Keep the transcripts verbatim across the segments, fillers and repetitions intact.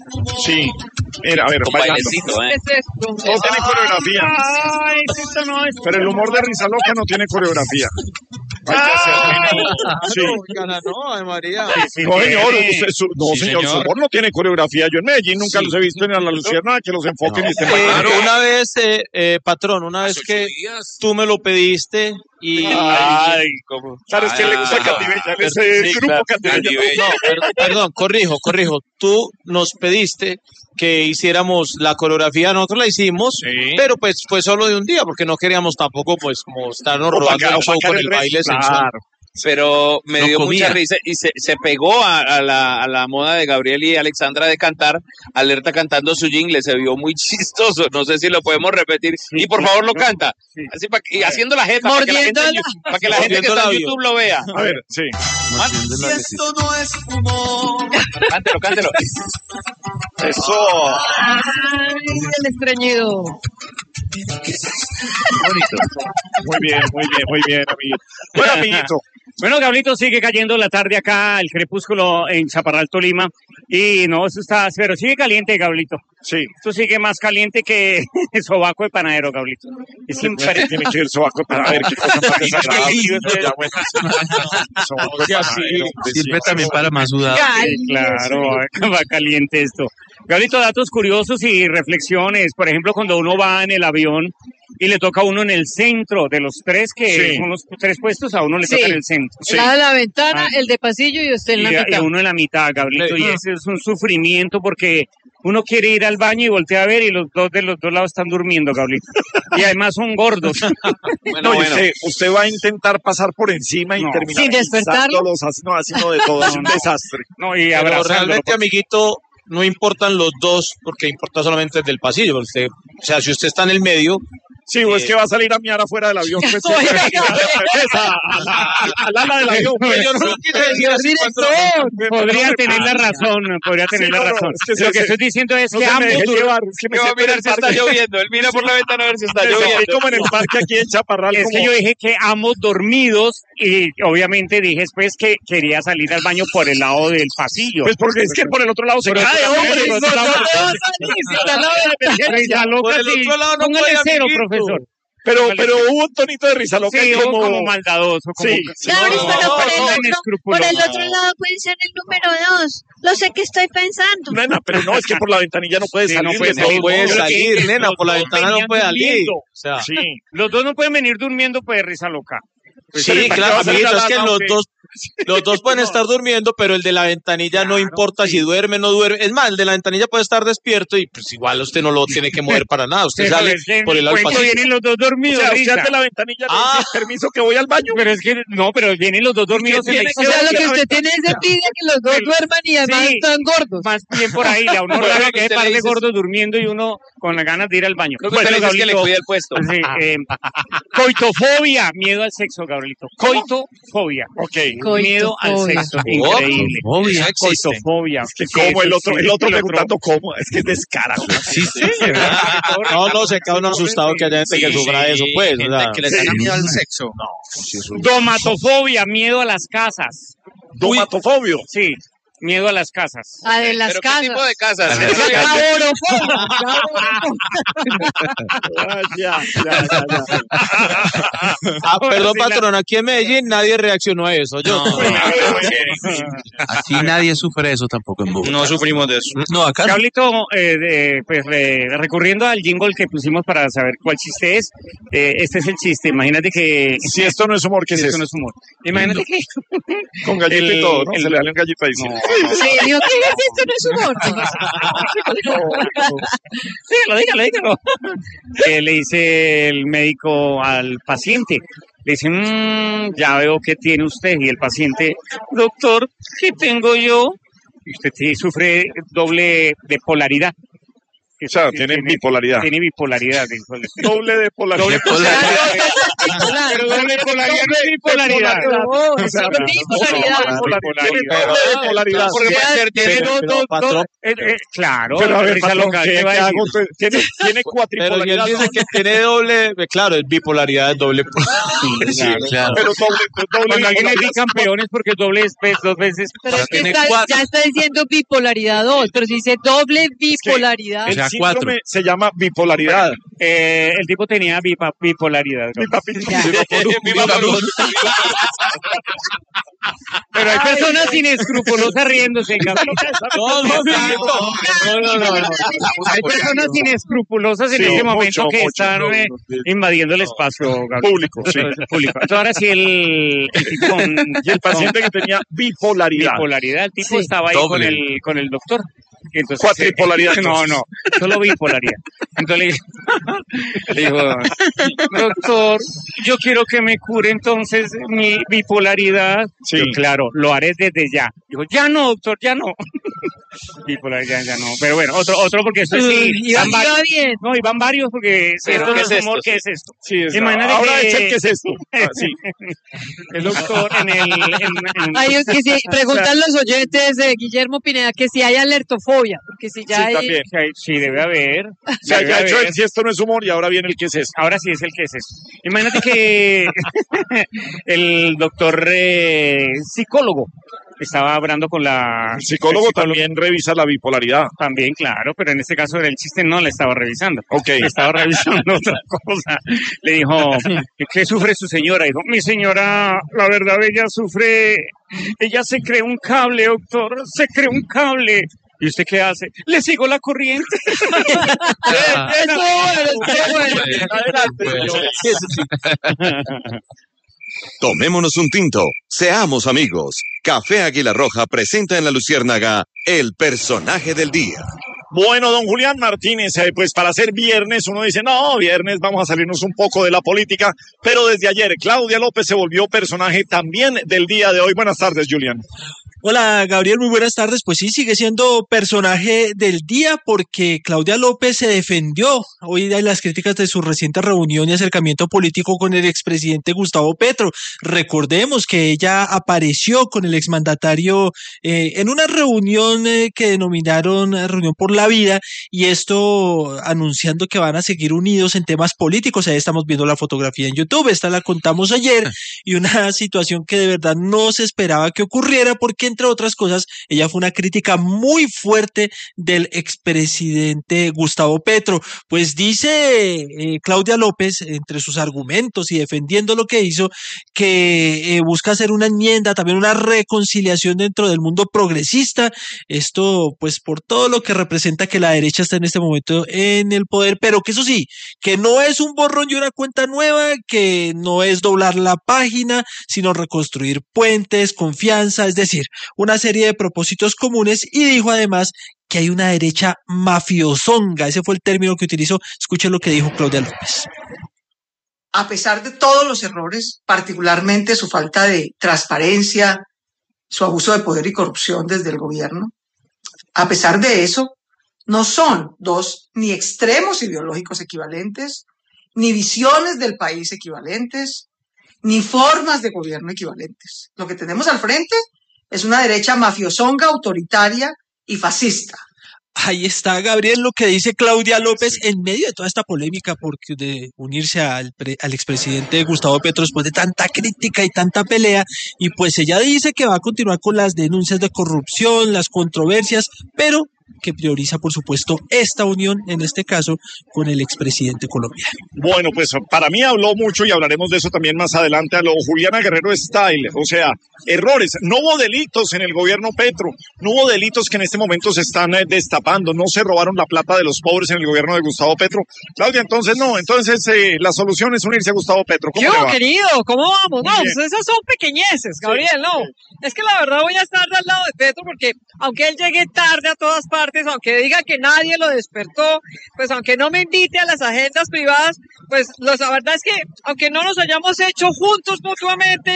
Sí. Mira, a ver, Con bailando. bailecito, ¿eh? ¿Qué es esto? No tiene coreografía. Ay, esto no es. Pero el humor de Risa Loca no tiene coreografía. Hay que hacerlo. Sí. No, Ay, María. No, señor, usted- su- no, Sí, señor, señor. su humor no tiene coreografía. Yo en Medellín nunca Sí. los he visto ni a la Luciana que los enfoquen y se Eh, matan. una vez, eh, eh, patrón, una vez que tú me lo pediste y... Ay, cómo. ¿Sabes quién le gusta Ah, Catibella? En ese sí, grupo claro. Catibella. No, perdón, perdón, corrijo, corrijo. Tú nos pediste que hiciéramos la coreografía, nosotros la hicimos, Sí. pero pues fue solo de un día, porque no queríamos tampoco pues como estarnos robando el show con el baile sensual. Claro. Pero me No dio comía. mucha risa y se, se pegó a, a la, a la moda de Gabriel y Alexandra de cantar, Alerta cantando su jingle, se vio muy chistoso, no sé si lo podemos repetir, y por favor lo canta, así pa, y haciendo la jeta, para que la gente, en Mordiendo Yu- para que la gente que está en YouTube lo vea. A ver, sí. Si esto no es humor. Cántelo, cántelo. Eso. Ay, el estreñido. Muy bien, muy bien, muy bien, amiguito. Bueno, amiguito. Bueno, Gablito, sigue cayendo la tarde acá, el crepúsculo en Chaparral, Tolima. Y no, eso está, pero sigue caliente, Gablito. Sí. Esto sigue más caliente que el sobaco de panadero, Gablito. Es Tiene impresionante. que ir el sobaco para ver qué cosa más desagradable. Ya, bueno, sobaco de Sí, así. panadero, Sirve también para más sudado. Sí, claro, va caliente esto. Gablito, datos curiosos y reflexiones. Por ejemplo, cuando uno va en el avión y le toca a uno en el centro de los tres, que Sí. son los tres puestos, a uno le Sí. toca en el centro. El lado de la ventana, Ah. el de pasillo y usted en la Y, a- y mitad. uno en la mitad, Gablito, y Sí. ese es un sufrimiento porque uno quiere ir al baño y voltea a ver y los dos de los dos lados están durmiendo, Gablito. Y además son gordos. Bueno, No, y bueno. usted, usted va a intentar pasar por encima y No. terminar Sin despertarlo. pisándolos, así, no, así no de todo, es un desastre. No, y Pero abrazándolo. realmente, amiguito, no importan los dos, porque importa solamente el del pasillo. porque usted- o sea, si usted está en el medio, Sí, o es que va a salir a miar afuera del avión. Pues, Oiga, esa, al al ala del avión. pues. yo no lo quise decir así. Podría tener la razón, podría tener Sí, la no, no, razón. es que se- Lo que se- estoy diciendo es No que se me ambos deje dur- llevar, es que me Que va a siento en mirar el si está parque. lloviendo, él mira por la ventana a ver si está Me sentí lloviendo. como en el parque aquí en Chaparral. Es como- que yo dije que ambos dormidos y obviamente dije después que quería salir al baño por el lado del pasillo. Pues porque es que por el otro lado se Pero cae, por el hombre. otro No, lado- no, no, Sí, está al lado de la emergencia. Loca, Por el sí. otro lado no Póngale puede, cero, amiguito. profesor. Pero, pero hubo un tonito de risa loca. Sí, como... como, como maldadoso. Como Sí, que- sí. Gabriel, No, pero por no, el no, otro, inescrupuloso. por el otro lado puede ser el número dos. Lo sé que estoy pensando. Nena, pero no, es que por la ventanilla no puede Sí, salir. no puede de No todos puede modos. salir, nena, los por la dos ventana no venían puede salir. durmiendo. O sea, Sí. Los dos no pueden venir durmiendo, pues risa loca. Pues, sí, ¿para qué claro, va a salir amiguito, a es la- que no, los sí. dos, los dos pueden estar durmiendo, pero el de la ventanilla no importa si duerme o no duerme. Es más, el de la ventanilla puede estar despierto y pues igual usted no lo tiene que mover para nada. Usted Pero sale es que en por el el lado del cuento pasillo. vienen los dos O dormidos, sea, risa. usted de la ventanilla le Ah. dice, permiso que voy al baño. Pero es que, no, pero vienen los dos dormidos en la tiene O sea, lo que usted tiene es envidia que los dos Sí. duerman y además Sí. están gordos. más bien por ahí, a uno Bueno, raro lo que que hay usted par le de dice es- gordos durmiendo y uno con las ganas de ir al baño. Lo que usted le dice es que le Gabrielito, cuida el puesto. sí, eh, coitofobia, miedo al sexo, Gabrielito. Coitofobia. Ok. Miedo al Coitofobia. sexo, increíble. Obvio. Coitofobia. Que Sí, como el eso otro, sí, el otro el preguntando cómo, es que es descarado. No, no, se queda uno asustado que haya gente que sufra eso, pues. o sea. Que le tenga miedo al sexo. Domatofobia, miedo a las casas. Domatofobio. Sí, miedo a las casas. A de las ¿Pero qué casas. tipo de casas? Ah, ya, ya, ya, ya. Ah, perdón, Sí, la- patrón, aquí en Medellín nadie reaccionó a eso. Yo, Aquí nadie sufre eso tampoco en Bogotá. No sufrimos de eso. No, acá no. Gablito, eh, de- pues eh, recurriendo al jingle que pusimos para saber cuál chiste es, eh, este es el chiste. Imagínate que... Si esto no es humor, ¿qué es Eso eso? no es humor. Imagínate que... Con gallito y el- todo, ¿no? el- Se le da un gallito ahí. sí. No, Sí, digo, ¿qué es esto? No es humor. dígalo, dígalo, dígalo. Eh, le dice el médico al paciente, le dice, "Mm, ya veo que tiene usted", y el paciente, "Doctor, ¿qué tengo yo?" Y usted sí sufre doble de polaridad. que O sea, sí, tiene bipolaridad. Tiene bipolaridad. dijo el- Doble de polaridad. Pero doble bipolaridad no es bipolaridad. No, O es sea, solo bipolaridad. Bipolaridad. Doble de polaridad. Porque puede ser, tiene Pero, dos, pero, dos, patrón, dos. Eh, eh, claro, Pero a ver, risa patrón, local, ¿qué- ¿qué va a qué decir? hago? Entonces, Tiene, tiene pero si él cuatripolaridad. dice ¿no? que tiene doble, eh, claro, es bipolaridad, es doble. Sí, claro. Pero doble, doble Cuando alguien es bipolaridad. bicampeón es porque es doble vez, dos veces. Pero es que Tiene está- cuatro. ya está diciendo bipolaridad dos, pero si dice doble bipolaridad. El sea, síndrome cuatro. se llama bipolaridad. Eh, el tipo tenía bipa- bipolaridad. ¿no? Viva la luz. Pero hay personas inescrupulosas riéndose. Gabriel. No, no, no, no, no, no. Hay personas inescrupulosas en Sí, este momento mucho, que mucho. están eh, invadiendo el espacio Gabriel. Público, sí. Público. Entonces, ahora sí el, el tipo con, Y el paciente que tenía bipolaridad. bipolaridad, el tipo Sí. estaba ahí Doble. con el, con el doctor. Y entonces, Cuatripolaridad, eh, no, entonces. no, solo bipolaridad. Entonces le, le dijo, doctor, yo quiero que me cure entonces mi bipolaridad. Sí. Yo, claro, lo haré desde ya. Dijo, ya no, doctor, ya no. Bipolaridad, ya no. Pero bueno, otro, otro porque esto sí. Iba, van varios- iba bien. no, y van varios porque si Pero, esto no ¿qué es es humor, esto? ¿qué es esto? Sí, es- Imagínate ahora que- echen qué es esto. Ah, sí. El doctor en el... En, en- Ay, es que si preguntan los oyentes de Guillermo Pineda que si hay alertofobia, porque si ya Sí, hay... también. Sí, sí, debe haber. O sea, debe ya ha hecho haber. el si esto no es humor y ahora viene el que es esto. Ahora sí es el que es eso. Imagínate que el doctor eh, psicólogo estaba hablando con la... El psicólogo también revisa la bipolaridad. También, claro, pero en este caso el chiste no le estaba revisando. Ok. Le estaba revisando otra cosa. Le dijo, ¿qué sufre su señora? Dijo, mi señora, la verdad, ella sufre, ella se cree un cable, doctor, se cree un cable. ¿Y usted qué hace? Le sigo la corriente. Estuvo bueno, estuvo bueno. Tomémonos un tinto, seamos amigos. Café Águila Roja presenta en La Luciérnaga el personaje del día. Bueno, don Julián Martínez, eh, pues para ser viernes uno dice, no, viernes vamos a salirnos un poco de la política, pero desde ayer Claudia López se volvió personaje también del día de hoy. Buenas tardes, Julián. Hola Gabriel, muy buenas tardes. Pues sí, sigue siendo personaje del día porque Claudia López se defendió hoy de las críticas de su reciente reunión y acercamiento político con el expresidente Gustavo Petro. Recordemos que ella apareció con el exmandatario eh, en una reunión eh, que denominaron eh, Reunión por la Vida, y esto anunciando que van a seguir unidos en temas políticos. Ahí estamos viendo la fotografía en YouTube, esta la contamos ayer, y una situación que de verdad no se esperaba que ocurriera porque, entre otras cosas, ella fue una crítica muy fuerte del expresidente Gustavo Petro. Pues dice eh, Claudia López, entre sus argumentos y defendiendo lo que hizo, que eh, busca hacer una enmienda, también una reconciliación dentro del mundo progresista. Esto, pues, por todo lo que representa que la derecha está en este momento en el poder, pero que eso sí, que no es un borrón y una cuenta nueva, que no es doblar la página, sino reconstruir puentes, confianza, es decir, una serie de propósitos comunes, y dijo además que hay una derecha mafiosonga. Ese fue el término que utilizó. Escuchen lo que dijo Claudia López. A pesar de todos los errores, particularmente su falta de transparencia, su abuso de poder y corrupción desde el gobierno, a pesar de eso, no son dos ni extremos ideológicos equivalentes, ni visiones del país equivalentes, ni formas de gobierno equivalentes. Lo que tenemos al frente es una derecha mafiosonga, autoritaria y fascista. Ahí está, Gabriel, lo que dice Claudia López en medio de toda esta polémica porque de unirse al, pre, al expresidente Gustavo Petro después de tanta crítica y tanta pelea. Y pues ella dice que va a continuar con las denuncias de corrupción, las controversias, pero que prioriza, por supuesto, esta unión, en este caso, con el expresidente colombiano. Bueno, pues para mí habló mucho y hablaremos de eso también más adelante a lo Juliana Guerrero Style. O sea, errores. No hubo delitos en el gobierno Petro, no hubo delitos que en este momento se están eh, destapando, no se robaron la plata de los pobres en el gobierno de Gustavo Petro. Claudia, entonces no, entonces eh, la solución es unirse a Gustavo Petro. ¿Cómo Yo, le va? querido, ¿cómo vamos? Muy No, bien. pues esas son pequeñeces, Gabriel, no. Es que la verdad voy a estar al lado de Petro porque aunque él llegue tarde a todas partes, aunque diga que nadie lo despertó, pues aunque no me invite a las agendas privadas, pues los- la verdad es que aunque no nos hayamos hecho juntos mutuamente,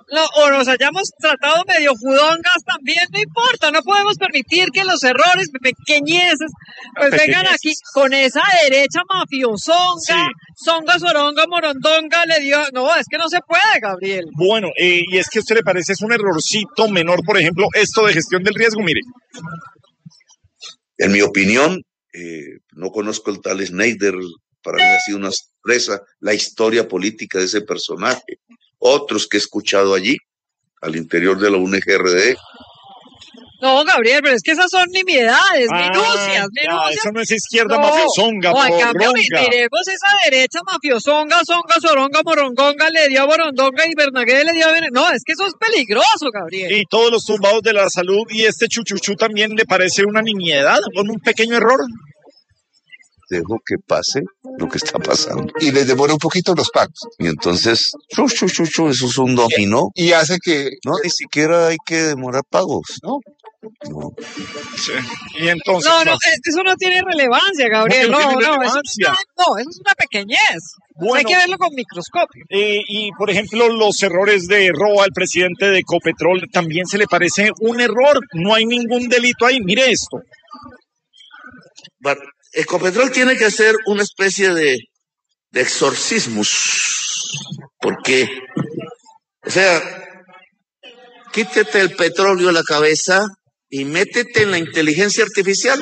no, o nos hayamos tratado medio judongas también, no importa, no podemos permitir que los errores pequeñeces pues Pequeñeces. vengan aquí con esa derecha mafiosonga, Sí. songa, soronga, morondonga, le dio, no, es que no se puede, Gabriel. Bueno, eh, y es que a usted le parece es un errorcito menor, por ejemplo, esto de gestión del riesgo, mire. En mi opinión, eh, no conozco el tal Schneider, para mí ha sido una sorpresa la historia política de ese personaje. Otros que he escuchado allí, al interior de la U N G R D. No, Gabriel, pero es que esas son nimiedades, Ah, minucias, ya, minucias. eso no es izquierda No, mafiosonga, o en cambio, mi- morronga. miremos esa derecha mafiosonga, songa, soronga, morongonga, le dio a borondonga y Bernagué le dio a Bene- No, es que eso es peligroso, Gabriel. Y todos los tumbados de la salud y este chuchuchú también le parece una nimiedad, con un pequeño error. Dejo que pase lo que está pasando. Y les demora un poquito los pagos. Y entonces, chu, chu, chu, chu, eso es un dominó. Y hace que... No, ni siquiera hay que demorar pagos, ¿no? No. Sí. Y entonces... No, no, pues, eh, eso no tiene relevancia, Gabriel. ¿Cómo que No, no no, tiene eso es relevancia? una, no, eso es una pequeñez. Bueno. Hay que verlo con microscopio. Eh, y, por ejemplo, los errores de Roa, el presidente de Ecopetrol, también se le parece un error. No hay ningún delito ahí. Mire esto. Bueno, Ecopetrol tiene que hacer una especie de, de exorcismus. ¿Por qué? O sea, quítete el petróleo de la cabeza y métete en la inteligencia artificial.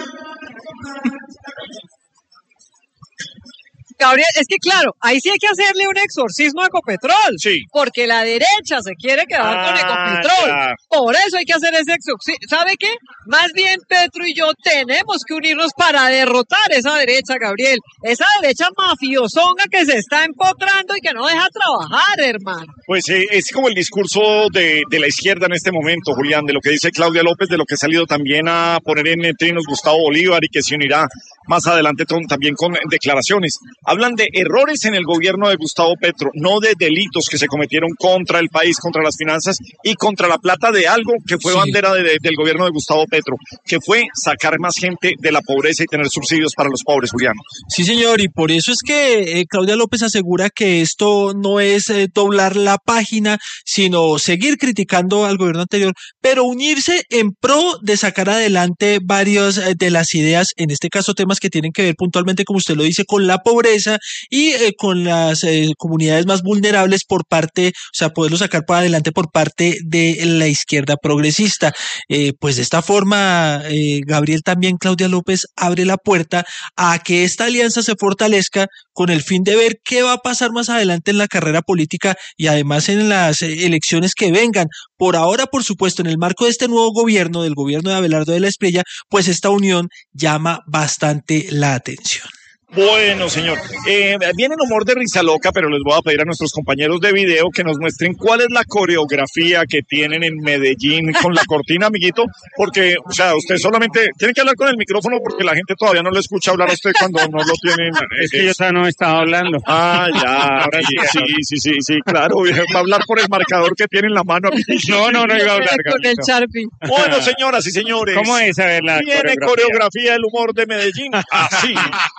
Gabriel, es que claro, ahí sí hay que hacerle un exorcismo a Ecopetrol. Sí. Porque la derecha se quiere quedar con Ah, Ecopetrol. ya. Por eso hay que hacer ese exorcismo. ¿Sabe qué? Más bien Petro y yo tenemos que unirnos para derrotar esa derecha, Gabriel. Esa derecha mafiosonga que se está empotrando y que no deja trabajar, hermano. Pues eh, es como el discurso de, de la izquierda en este momento, Julián, de lo que dice Claudia López, de lo que ha salido también a poner en trinos Gustavo Bolívar y que se unirá más adelante con- también con declaraciones. Hablan de errores en el gobierno de Gustavo Petro, no de delitos que se cometieron contra el país, contra las finanzas y contra la plata de algo que fue Sí. bandera de- de- del gobierno de Gustavo Petro, que fue sacar más gente de la pobreza y tener subsidios para los pobres, Julián. Sí, señor, y por eso es que eh, Claudia López asegura que esto no es eh, doblar la página, sino seguir criticando al gobierno anterior, pero unirse en pro de sacar adelante varias eh, de las ideas, en este caso temas que tienen que ver puntualmente, como usted lo dice, con la pobreza y eh, con las eh, comunidades más vulnerables por parte, o sea, poderlo sacar para adelante por parte de la izquierda progresista. Eh, pues de esta forma, eh, Gabriel, también Claudia López abre la puerta a que esta alianza se fortalezca con el fin de ver qué va a pasar más adelante en la carrera política y además en las eh, elecciones que vengan. Por ahora, por supuesto, en el marco de este nuevo gobierno, del gobierno de Abelardo de la Espriella, pues esta unión llama bastante la atención. Bueno, señor. Eh, viene el humor de risa loca, pero les voy a pedir a nuestros compañeros de video que nos muestren cuál es la coreografía que tienen en Medellín con la cortina, amiguito, porque, o sea, usted solamente tiene que hablar con el micrófono porque la gente todavía no le escucha hablar a usted cuando no lo tienen. Es que yo todavía no estaba hablando. Ah, ya, Ahora sí, sí. sí, sí, sí, sí, claro, va a hablar por el marcador que tiene en la mano. No, no, no iba a hablar. Con el Gabito. Sharpie. Bueno, señoras y señores. ¿Cómo es? A ver, la Viene coreografía. coreografía del humor de Medellín. Así.